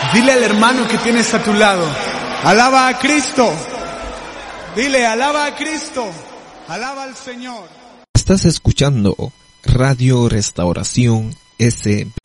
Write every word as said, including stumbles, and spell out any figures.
Dile al hermano que tienes a tu lado, alaba a Cristo. Dile, alaba a Cristo, alaba al Señor. Estás escuchando Radio Restauración S.